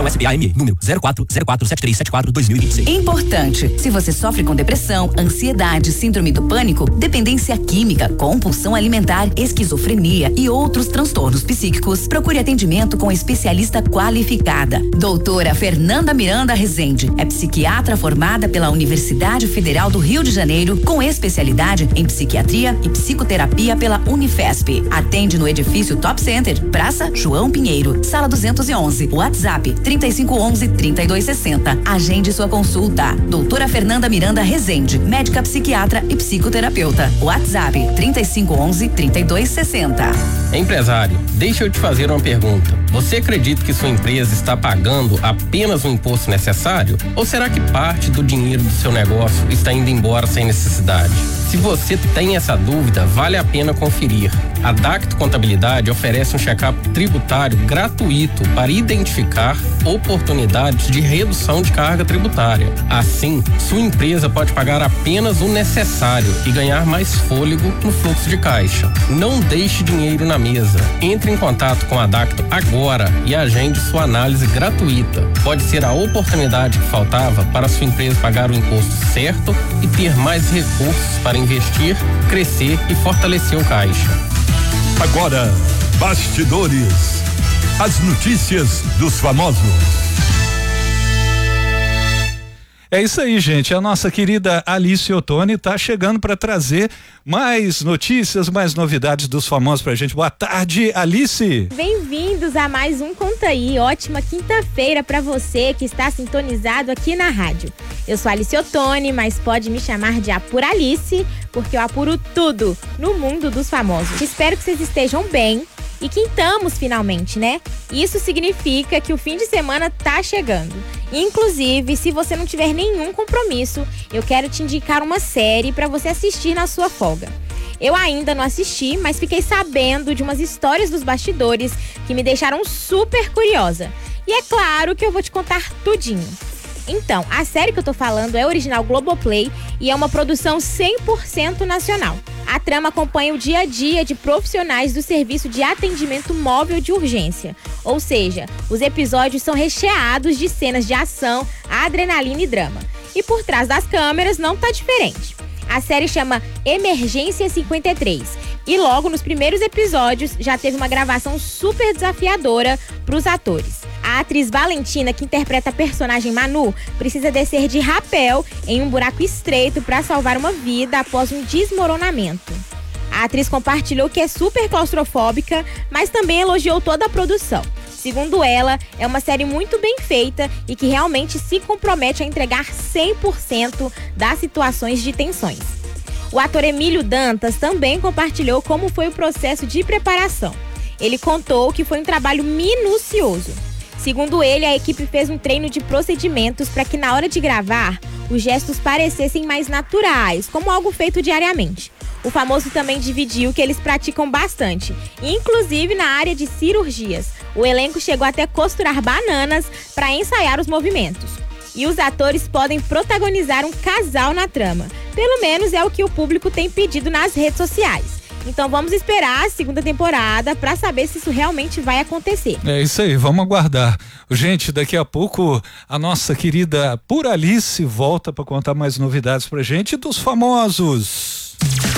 SBAME, número 04047374-2026. Importante, se você sofre com depressão, ansiedade, síndrome do pânico, dependência química, compulsão alimentar, esquizofrenia e outros transtornos psíquicos, procure atendimento com especialista qualificada. Doutora Fernanda Miranda Rezende é psiquiatra formada pela Universidade Federal do Rio de Janeiro, com especialidade em psiquiatria e psicoterapia pela Unifesp. Atende no edifício Top Center, Praça João Pinheiro, Sala 211, WhatsApp 3511-3260. Agende sua consulta. Doutora Fernanda Miranda Rezende, médica psiquiatra e psicoterapeuta. WhatsApp 3511-3260. Empresário, deixa eu te fazer uma pergunta. Você acredita que sua empresa está pagando apenas o imposto necessário? Ou será que parte do dinheiro do seu negócio está indo embora sem necessidade? Se você tem essa dúvida, vale a pena conferir. A Dacto Contabilidade oferece um check-up tributário gratuito para identificar oportunidades de redução de carga tributária. Assim, sua empresa pode pagar apenas o necessário e ganhar mais fôlego no fluxo de caixa. Não deixe dinheiro na mesa. Entre em contato com a Dacto agora e agende sua análise gratuita. Pode ser a oportunidade que faltava para sua empresa pagar o imposto certo e ter mais recursos para investir, crescer e fortalecer o caixa. Agora, bastidores. As notícias dos famosos. É isso aí, gente. A nossa querida Alice Ottoni tá chegando para trazer mais notícias, mais novidades dos famosos pra gente. Boa tarde, Alice. Bem-vindos a mais um Conta Aí. Ótima quinta-feira para você que está sintonizado aqui na rádio. Eu sou Alice Ottoni, mas pode me chamar de Apuralice, porque eu apuro tudo no mundo dos famosos. Espero que vocês estejam bem. E quintamos finalmente, né? Isso significa que o fim de semana tá chegando. Inclusive, se você não tiver nenhum compromisso, eu quero te indicar uma série para você assistir na sua folga. Eu ainda não assisti, mas fiquei sabendo de umas histórias dos bastidores que me deixaram super curiosa. E é claro que eu vou te contar tudinho. Então, a série que eu tô falando é original Globoplay e é uma produção 100% nacional. A trama acompanha o dia a dia de profissionais do serviço de atendimento móvel de urgência. Ou seja, os episódios são recheados de cenas de ação, adrenalina e drama. E por trás das câmeras não tá diferente. A série chama Emergência 53 e logo nos primeiros episódios já teve uma gravação super desafiadora para os atores. A atriz Valentina, que interpreta a personagem Manu, precisa descer de rapel em um buraco estreito para salvar uma vida após um desmoronamento. A atriz compartilhou que é super claustrofóbica, mas também elogiou toda a produção. Segundo ela, é uma série muito bem feita e que realmente se compromete a entregar 100% das situações de tensões. O ator Emílio Dantas também compartilhou como foi o processo de preparação. Ele contou que foi um trabalho minucioso. Segundo ele, a equipe fez um treino de procedimentos para que na hora de gravar, os gestos parecessem mais naturais, como algo feito diariamente. O famoso também dividiu que eles praticam bastante, inclusive na área de cirurgias. O elenco chegou até costurar bananas para ensaiar os movimentos. E os atores podem protagonizar um casal na trama. Pelo menos é o que o público tem pedido nas redes sociais. Então vamos esperar a segunda temporada para saber se isso realmente vai acontecer. É isso aí, vamos aguardar. Gente, daqui a pouco a nossa querida Apuralice volta para contar mais novidades pra gente dos famosos.